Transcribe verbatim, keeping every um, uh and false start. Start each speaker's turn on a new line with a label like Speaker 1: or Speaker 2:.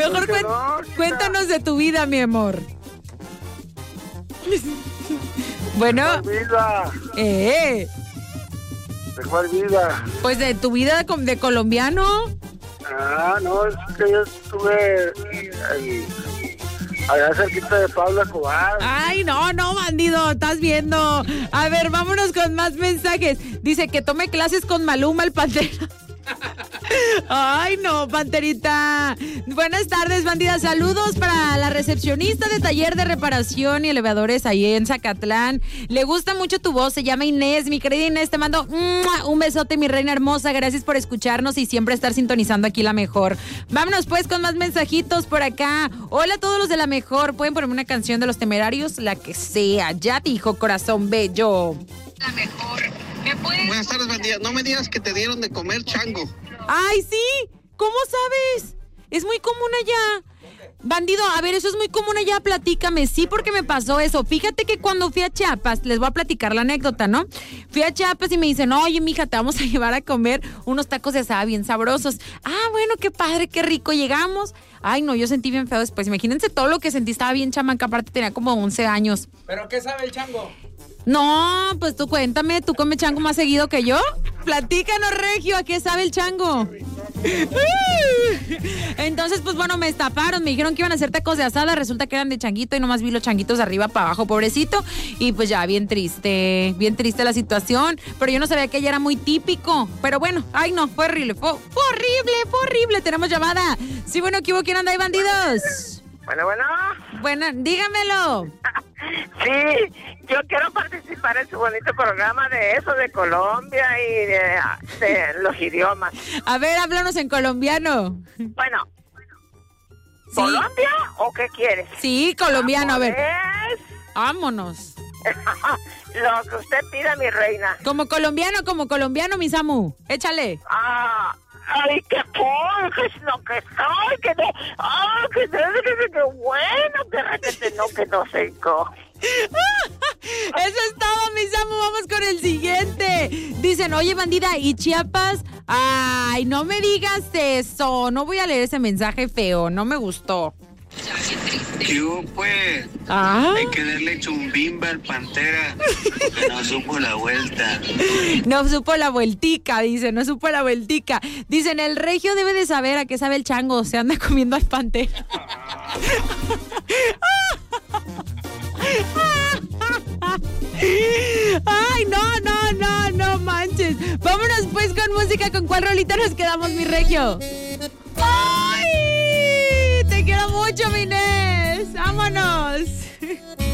Speaker 1: Mejor cuen-
Speaker 2: no,
Speaker 1: cuéntanos de tu vida, mi amor. Bueno,
Speaker 2: vida.
Speaker 1: eh,
Speaker 2: ¿De cuál vida?
Speaker 1: pues de tu vida de, com- de colombiano.
Speaker 2: Ah, no, es que yo estuve ahí, allá cerquita de Pablo Escobar.
Speaker 1: Ay, no, no, bandido, estás viendo. A ver, vámonos con más mensajes. Dice que tome clases con Maluma, el Pantera. Ay, no, Panterita. Buenas tardes, bandida. Saludos para la recepcionista de taller de reparación y elevadores ahí en Zacatlán. Le gusta mucho tu voz, se llama Inés. Mi querida Inés, te mando ¡mua! Un besote, mi reina hermosa. Gracias por escucharnos y siempre estar sintonizando aquí La Mejor. Vámonos pues con más mensajitos por acá. Hola a todos los de La Mejor. ¿Pueden ponerme una canción de Los Temerarios? La que sea. Ya te dijo, corazón bello. La Mejor. ¿Me puedes?
Speaker 3: Buenas tardes, bandida. No me digas que te dieron de comer chango.
Speaker 1: ¡Ay, sí! ¿Cómo sabes? Es muy común allá. Bandido, a ver, eso es muy común allá, platícame. Sí, porque me pasó eso. Fíjate que cuando fui a Chiapas, les voy a platicar la anécdota, ¿no? Fui a Chiapas y me dicen, oye, mija, te vamos a llevar a comer unos tacos de asada bien sabrosos. Ah, bueno, qué padre, qué rico. Llegamos. Ay, no, yo sentí bien feo después. Imagínense todo lo que sentí. Estaba bien chamaca, aparte tenía como once años.
Speaker 4: ¿Pero qué sabe el chango?
Speaker 1: No, pues tú cuéntame, ¿tú comes chango más seguido que yo? Platícanos, Regio, ¿a qué sabe el chango? Entonces, pues bueno, me estafaron, me dijeron que iban a hacer tacos de asada, resulta que eran de changuito y nomás vi los changuitos de arriba para abajo, pobrecito, y pues ya, bien triste, bien triste la situación, pero yo no sabía que ella era muy típico, pero bueno, ay no, fue horrible, fue, fue horrible, fue horrible, tenemos llamada. Sí, bueno, ¿qué hubo? ¿Quién anda ahí, bandidos?
Speaker 5: Bueno, bueno.
Speaker 1: Bueno, dígamelo.
Speaker 5: Sí, yo quiero participar en su bonito programa de eso, de Colombia y de, de los idiomas.
Speaker 1: A ver, háblanos en colombiano.
Speaker 5: Bueno,
Speaker 1: Sí.
Speaker 5: ¿Colombia o qué quieres?
Speaker 1: Sí, colombiano, a ver.
Speaker 5: Pues,
Speaker 1: Vámonos.
Speaker 5: lo que usted pida, mi reina.
Speaker 1: Como colombiano, como colombiano, mi Samu. Échale.
Speaker 5: Ah, ay, qué porques, no que soy, que no, ah, que no, que, que bueno, que requete, no, que no sé co.
Speaker 1: Eso es todo, mi Samu. Vamos con el siguiente. Dicen, oye, bandida, ¿y Chiapas? Ay, no me digas eso. No voy a leer ese mensaje feo. No me gustó.
Speaker 3: ¿Qué hubo, pues?
Speaker 1: Ah.
Speaker 3: Hay que darle chumbimba al Pantera, porque no supo la vuelta.
Speaker 1: No supo la vueltica, dice, no supo la vueltica. Dicen, el regio debe de saber a qué sabe el chango. Se anda comiendo al Pantera. Ay, no, no, no, no manches. Vámonos pues con música. ¿Con cuál rolita nos quedamos, mi regio? ¡Ay! Te quiero mucho, mi Inés. Vámonos.